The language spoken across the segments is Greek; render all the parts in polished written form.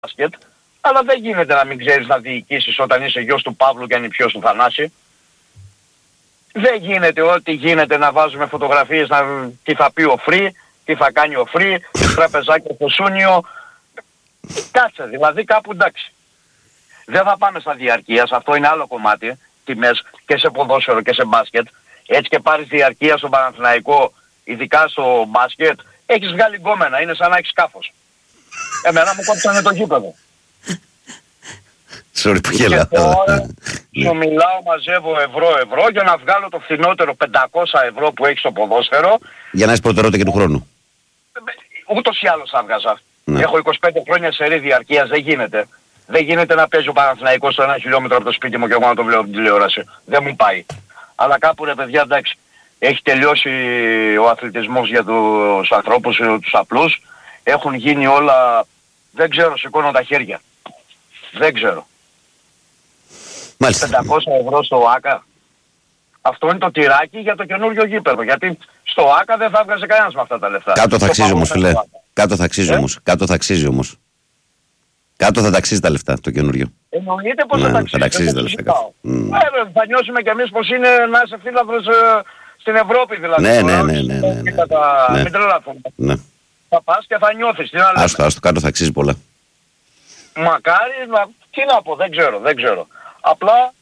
μπάσκετ, αλλά δεν γίνεται να μην ξέρεις να διοικήσεις όταν είσαι γιος του Παύλου και ανιψιός του Θανάση. Δεν γίνεται ό,τι γίνεται να βάζουμε φωτογραφίες, τι θα πει ο Φρύ, τι θα κάνει ο Φρύ, τραπεζάκι στο Σούνιο. Κάτσε, δηλαδή κάπου εντάξει. Δεν θα πάμε στα διαρκείας, αυτό είναι άλλο κομμάτι, τιμές και σε ποδόσφαιρο και σε μπάσκετ. Έτσι και πάρεις διαρκεία στο Παναθηναϊκό, ειδικά στο μπάσκετ, έχεις βγάλει γκόμενα, είναι σαν να έχεις σκάφος. Εμένα μου κόψανε το γήπεδο. Sorry που γελάω. Και τώρα σου μιλάω, μαζεύω ευρώ για να βγάλω το φθηνότερο 500 ευρώ που έχει στο ποδόσφαιρο. Για να έχεις προτεραιότητα και του χρόνου. Ούτως ή άλλως θα βγάζα. Ναι. Έχω 25 χρόνια σε διαρκείας, δεν γίνεται. Δεν γίνεται να παίζει ο Παναθηναϊκός στο 1 χιλιόμετρο από το σπίτι μου και εγώ να το βλέπω από την τηλεόραση. Δεν μου πάει. Αλλά κάπου ρε παιδιά, εντάξει, έχει τελειώσει ο αθλητισμός για τους ανθρώπους, τους απλούς. Έχουν γίνει όλα, δεν ξέρω, σηκώνω τα χέρια. Δεν ξέρω. Μάλιστα. 500 ευρώ στο ΆΚΑ. Αυτό είναι το τυράκι για το καινούριο γήπεδο. Γιατί στο ΆΚΑ δεν θα βγάζει κανένας με αυτά τα λεφτά. Κάτω θα αξίζει όμως, φίλε. Κάτω θα αξίζει όμως. Κάτω θα αξίζει όμως. Κάτω θα ταξίζει τα λεφτά το καινούριο. Εννοείται πως θα ταξίζει τα λεφτά. Θα νιώσουμε κι εμείς πως είναι να είσαι φίλαθρος στην Ευρώπη δηλαδή. Ναι. Μην τρελαθούμε. Θα πας και θα νιώθεις. Άστο, κάτω θα αξίζει πολλά. Μακάρι, τι να πω, δεν ξέρω. Απλά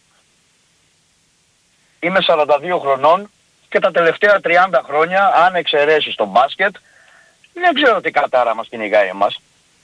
είμαι 42 χρονών και τα τελευταία 30 χρόνια, αν εξαιρέσεις το μπάσκετ, δεν ξέρω τι κατάρα μας κυνηγάει εμάς.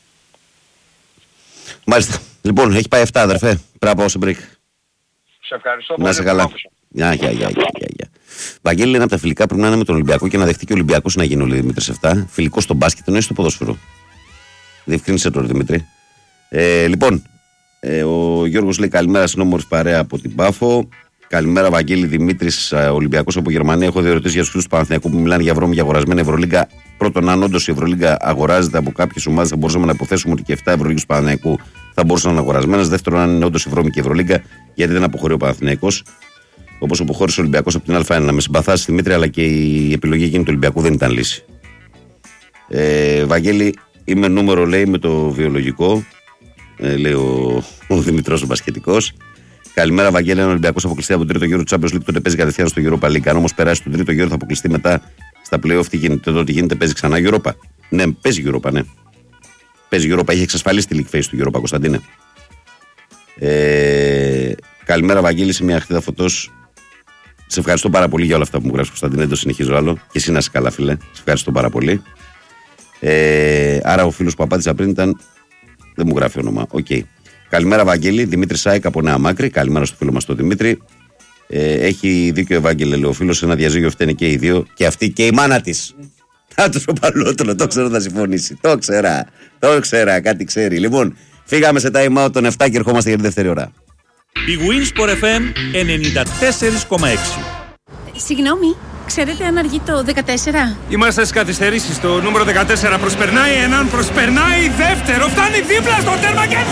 Μάλιστα. Λοιπόν, έχει πάει 7 αδερφέ. Πρέπει να πάω σε break. Σε ευχαριστώ πολύ. Να είσαι καλά. Γεια. Βαγγέλη, ένα από τα φιλικά πρέπει να είναι με τον Ολυμπιακό και να δεχτεί και ο Ολυμπιακός να γίνει ο Δημήτρης 7. Φιλικό στο μπάσκετ εννοεί στο ποδόσφαιρο. Διευκρίνησε το Δημήτρη. Λοιπόν, ο Γιώργος λέει καλημέρα στην όμορφη παρέα από την Πάφο. Καλημέρα, Βαγγέλη Δημήτρης, Ολυμπιακός από Γερμανία. Έχω δύο ερωτήσεις για τους φίλους του Παναθηναϊκού που μιλάνε για βρώμικη αγορασμένη Ευρωλίγκα. Πρώτον, αν όντως η Ευρωλίγκα αγοράζεται από κάποιες ομάδες, θα μπορούσαμε να υποθέσουμε ότι και 7 Ευρωλίγκες του Παναθηναϊκού θα μπορούσαν να είναι αγορασμένες. Δεύτερον, αν είναι όντως η βρώμικη Ευρωλίγκα, γιατί δεν αποχωρεί ο Παναθηναϊκός. Όπως αποχώρησε ο Ολυμπιακός από την Α1. Να με συμπαθάσει Δημήτρη, αλλά και η επιλογή εκείνη του Ολυμπιακού δεν ήταν λύση. Βαγγέλη, είμαι νούμερο, λέει, με το βιολογικό. Λέει ο Δημητρός ο Μπασκετικός. Καλημέρα, Βαγγέλη. Αν ο Ολυμπιακός αποκλειστεί από τον τρίτο γύρο του Champions League, τότε παίζει κατευθείαν στο Europa League. Αν όμως περάσει τον τρίτο γύρο, θα αποκλειστεί μετά στα playoff. Τι γίνεται, τότε γίνεται, παίζει ξανά Europa. Ναι, παίζει Europa, ναι. Παίζει Europa, έχει εξασφαλίσει τη league phase του Europa, Κωνσταντίνε. Καλημέρα, Βαγγέλη, σε μια χτίδα φωτός. Σε ευχαριστώ πάρα πολύ για όλα αυτά που μου γράφει, Κωνσταντίνε. Δεν το συνεχίζω άλλο. Και εσύ να είσαι καλά, φίλε. Σε ευχαριστώ πάρα πολύ. Άρα ο φίλος που απάντησα πριν ήταν. Δεν μου γράφει όνομα. Okay. Καλημέρα, Βαγγέλη. Δημήτρη Σάικ από Νέα Μάκρη. Καλημέρα στο φίλο μας τον Δημήτρη. Έχει δίκιο, Ευάγγελε, λέει ο φίλος. Σε ένα διαζύγιο φταίνε και οι δύο. Και αυτή και η μάνα της. Άτος ο Παλότολο. Το ξέρω, θα συμφωνήσει. Το ξέρα. Κάτι ξέρει. Λοιπόν, φύγαμε σε time out των 7 και ερχόμαστε για τη δεύτερη ώρα. Η Winsport FM 94,6. Συγγνώμη, ξέρετε αν αργεί το 14? Είμαστε στις καθυστερήσεις. Το νούμερο 14 προσπερνάει έναν, προσπερνάει δεύτερο. Φτάνει δίπλα στο τέρμα και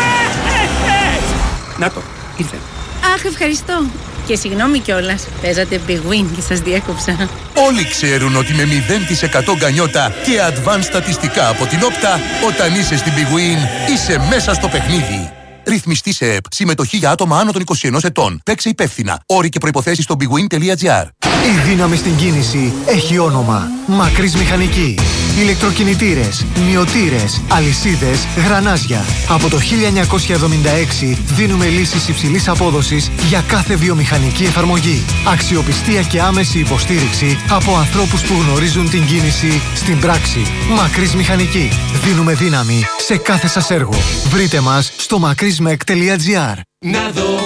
να το, ήρθε. Αχ, ευχαριστώ. Και συγγνώμη κιόλας, παίζατε Big Win και σας διέκοψα. Όλοι ξέρουν ότι με 0% γκανιότα και advanced στατιστικά από την Όπτα, όταν είσαι στην Big Win, είσαι μέσα στο παιχνίδι. Ρυθμιστή σε ΕΠ. Συμμετοχή για άτομα άνω των 21 ετών. Παίξε υπεύθυνα. Όροι και προϋποθέσεις στο bigwin.gr. Η δύναμη στην κίνηση έχει όνομα. Μακρύς Μηχανική. Ηλεκτροκινητήρες, μυωτήρες, αλυσίδες, γρανάζια. Από το 1976 δίνουμε λύσεις υψηλής απόδοσης για κάθε βιομηχανική εφαρμογή. Αξιοπιστία και άμεση υποστήριξη από ανθρώπους που γνωρίζουν την κίνηση στην πράξη. Μακρύς Μηχανική. Δίνουμε δύναμη σε κάθε σας έργο. Βρείτε μας στο makrismek.gr.